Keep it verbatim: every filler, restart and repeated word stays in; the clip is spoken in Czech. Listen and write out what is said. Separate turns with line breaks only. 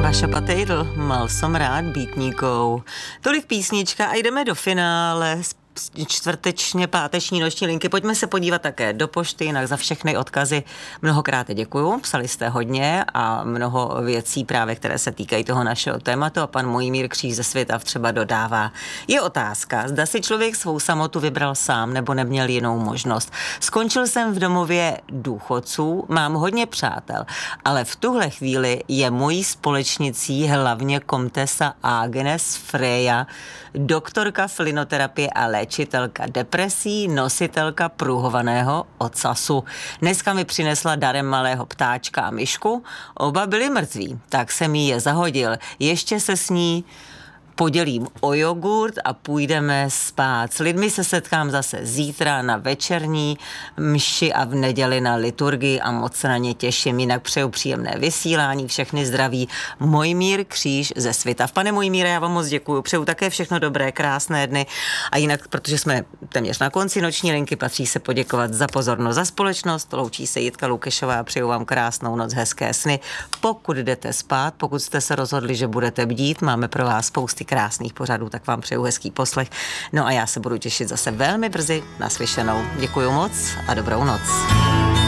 Vaša Patejdl, mal som rád býtníkou. Tolik písnička a jdeme do finále čtvrtečně páteční noční linky. Pojďme se podívat také do pošty, jinak za všechny odkazy mnohokrát děkuju. Psali jste hodně a mnoho věcí právě, které se týkají toho našeho tématu a pan Mojmír Kříž ze Svitav třeba dodává. Je otázka, zda si člověk svou samotu vybral sám nebo neměl jinou možnost. Skončil jsem v domově důchodců, mám hodně přátel, ale v tuhle chvíli je mojí společnicí hlavně komtesa Agnes Freja, doktorka flinoterapie a léčitelka depresí, nositelka pruhovaného ocasu. Dneska mi přinesla darem malého ptáčka a myšku, oba byli mrtví, tak jsem jí je zahodil. Ještě se s ní podělím o jogurt a půjdeme spát. S lidmi se setkám zase zítra na večerní mši a v neděli na liturgii a moc se na ně těším. Jinak přeju příjemné vysílání, všechny zdraví. Mojmír Kříž ze Svitav. Pane Mojmíre, já vám moc děkuju. Přeju také všechno dobré, krásné dny. A jinak, protože jsme téměř na konci noční linky, patří se poděkovat za pozornost, za společnost. Loučí se Jitka Lukešová. Přeju vám krásnou noc, hezké sny. Pokud jdete spát, pokud jste se rozhodli, že budete bdít, máme pro vás spousty krásných pořadů, tak vám přeju hezký poslech. No a já se budu těšit zase velmi brzy naslyšenou. Děkuju moc a dobrou noc.